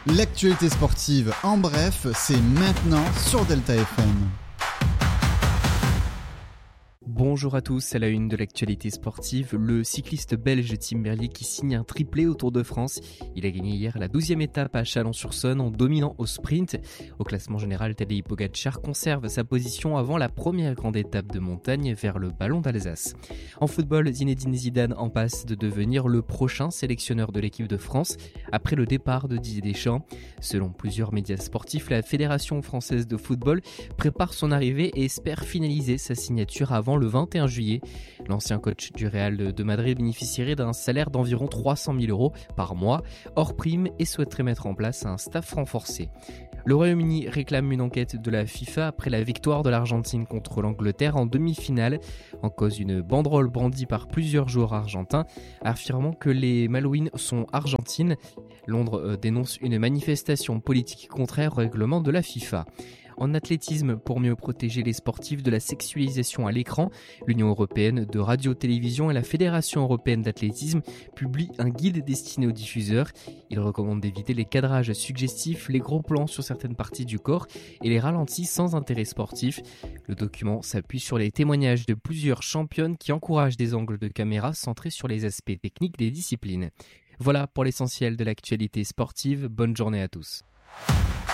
L'actualité sportive en bref, c'est maintenant sur Delta FM. Bonjour à tous, à la une de l'actualité sportive, le cycliste belge Tim Merlier qui signe un triplé au Tour de France. Il a gagné hier la 12e étape à Chalon-sur-Saône en dominant au sprint. Au classement général, Tadej Pogačar conserve sa position avant la première grande étape de montagne vers le Ballon d'Alsace. En football, Zinedine Zidane en passe de devenir le prochain sélectionneur de l'équipe de France après le départ de Didier Deschamps. Selon plusieurs médias sportifs, la Fédération française de football prépare son arrivée et espère finaliser sa signature avant le 21 juillet. L'ancien coach du Real de Madrid bénéficierait d'un salaire d'environ 300 000 euros par mois, hors prime, et souhaiterait mettre en place un staff renforcé. Le Royaume-Uni réclame une enquête de la FIFA après la victoire de l'Argentine contre l'Angleterre en demi-finale. En cause, une banderole brandie par plusieurs joueurs argentins affirmant que les Malouines sont argentines. Londres dénonce une manifestation politique contraire au règlement de la FIFA. En athlétisme, pour mieux protéger les sportifs de la sexualisation à l'écran, l'Union européenne de radio-télévision et la Fédération européenne d'athlétisme publient un guide destiné aux diffuseurs. Ils recommandent d'éviter les cadrages suggestifs, les gros plans sur certaines parties du corps et les ralentis sans intérêt sportif. Le document s'appuie sur les témoignages de plusieurs championnes qui encouragent des angles de caméra centrés sur les aspects techniques des disciplines. Voilà pour l'essentiel de l'actualité sportive. Bonne journée à tous.